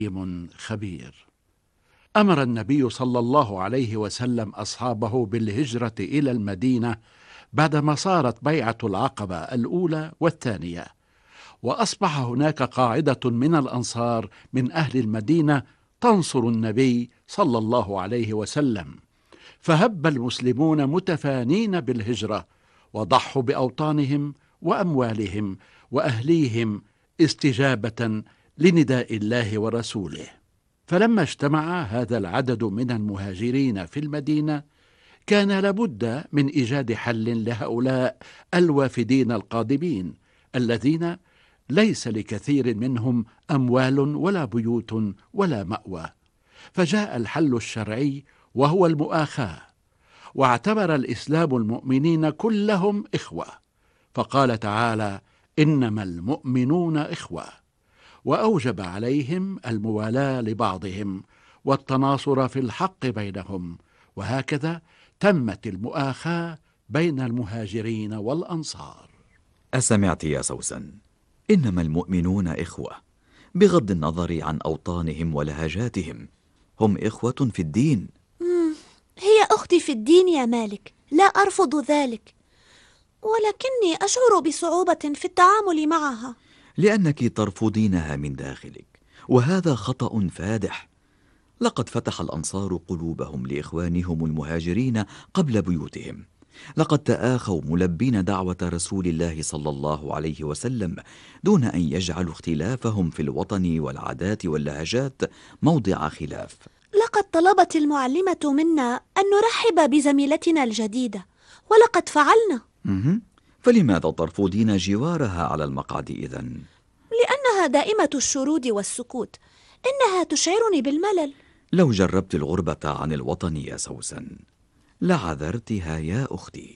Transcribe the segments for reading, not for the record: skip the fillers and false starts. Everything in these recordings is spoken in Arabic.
خبير. أمر النبي صلى الله عليه وسلم أصحابه بالهجرة إلى المدينة بعدما صارت بيعة العقبة الأولى والثانية، وأصبح هناك قاعدة من الأنصار من أهل المدينة تنصر النبي صلى الله عليه وسلم، فهب المسلمون متفانين بالهجرة، وضحوا بأوطانهم وأموالهم وأهليهم استجابة لنداء الله ورسوله. فلما اجتمع هذا العدد من المهاجرين في المدينة، كان لابد من إيجاد حل لهؤلاء الوافدين القادمين الذين ليس لكثير منهم أموال ولا بيوت ولا مأوى. فجاء الحل الشرعي وهو المؤاخاة، واعتبر الإسلام المؤمنين كلهم إخوة، فقال تعالى: إنما المؤمنون إخوة، وأوجب عليهم الموالاة لبعضهم والتناصر في الحق بينهم، وهكذا تمت المؤاخاة بين المهاجرين والأنصار. أسمعت يا سوسن؟ إنما المؤمنون إخوة، بغض النظر عن أوطانهم ولهجاتهم، هم إخوة في الدين. هي أختي في الدين يا مالك، لا أرفض ذلك، ولكني أشعر بصعوبة في التعامل معها. لأنك ترفضينها من داخلك، وهذا خطأ فادح. لقد فتح الأنصار قلوبهم لإخوانهم المهاجرين قبل بيوتهم، لقد تآخوا ملبين دعوة رسول الله صلى الله عليه وسلم دون أن يجعلوا اختلافهم في الوطن والعادات واللهجات موضع خلاف. لقد طلبت المعلمة منا أن نرحب بزميلتنا الجديدة، ولقد فعلنا. فلماذا ترفضين جوارها على المقعد إذن؟ لأنها دائمة الشرود والسكوت، إنها تشعرني بالملل. لو جربت الغربة عن الوطن يا سوسن لعذرتها يا أختي.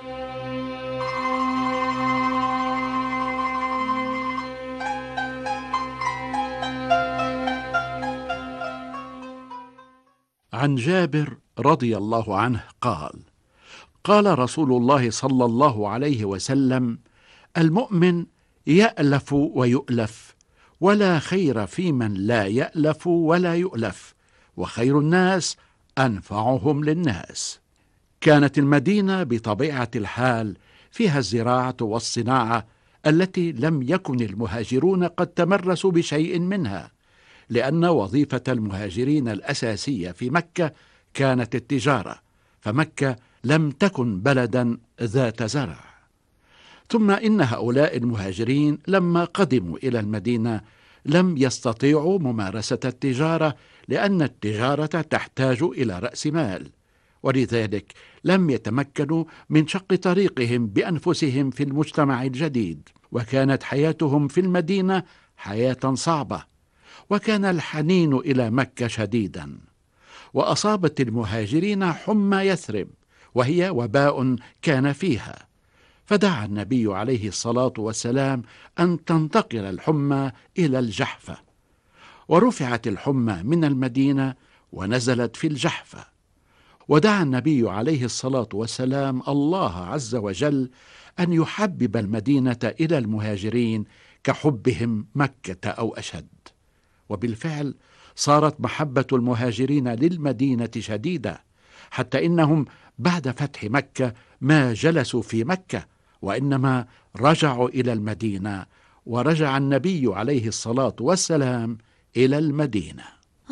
عن جابر رضي الله عنه قال: قال رسول الله صلى الله عليه وسلم: المؤمن يألف ويؤلف، ولا خير في من لا يألف ولا يؤلف، وخير الناس أنفعهم للناس. كانت المدينة بطبيعة الحال فيها الزراعة والصناعة التي لم يكن المهاجرون قد تمرسوا بشيء منها، لأن وظيفة المهاجرين الأساسية في مكة كانت التجارة، فمكة لم تكن بلدا ذات زرع. ثم إن هؤلاء المهاجرين لما قدموا إلى المدينة لم يستطيعوا ممارسة التجارة، لأن التجارة تحتاج إلى رأس مال، ولذلك لم يتمكنوا من شق طريقهم بأنفسهم في المجتمع الجديد، وكانت حياتهم في المدينة حياة صعبة، وكان الحنين إلى مكة شديدا. وأصابت المهاجرين حمى يثرب، وهي وباء كان فيها، فدعا النبي عليه الصلاة والسلام أن تنتقل الحمى إلى الجحفة، ورفعت الحمى من المدينة ونزلت في الجحفة. ودعا النبي عليه الصلاة والسلام الله عز وجل أن يحبب المدينة إلى المهاجرين كحبهم مكة أو أشد. وبالفعل صارت محبة المهاجرين للمدينة شديدة، حتى إنهم بعد فتح مكة ما جلسوا في مكة، وإنما رجعوا إلى المدينة، ورجع النبي عليه الصلاة والسلام إلى المدينة.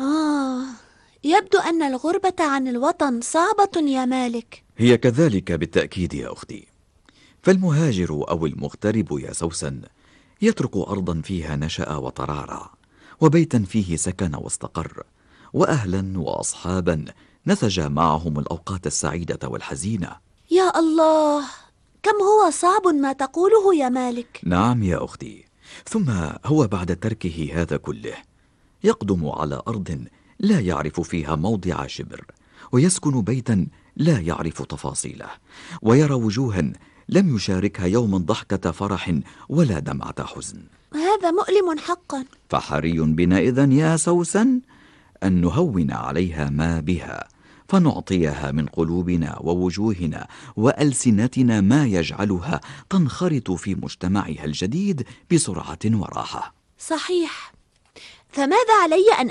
يبدو أن الغربة عن الوطن صعبة يا مالك. هي كذلك بالتأكيد يا أختي، فالمهاجر أو المغترب يا سوسن يترك أرضا فيها نشأ وترعرع، وبيتا فيه سكن واستقر، وأهلا وأصحابا نسج معهم الأوقات السعيدة والحزينة. يا الله، كم هو صعب ما تقوله يا مالك. نعم يا أختي، ثم هو بعد تركه هذا كله يقدم على أرض لا يعرف فيها موضع شبر، ويسكن بيتا لا يعرف تفاصيله، ويرى وجوها لم يشاركها يوما ضحكة فرح ولا دمعة حزن. هذا مؤلم حقا. فحري بنا إذن يا سوسن أن نهون عليها ما بها، فنعطيها من قلوبنا ووجوهنا وألسنتنا ما يجعلها تنخرط في مجتمعها الجديد بسرعة وراحة. صحيح، فماذا علي أن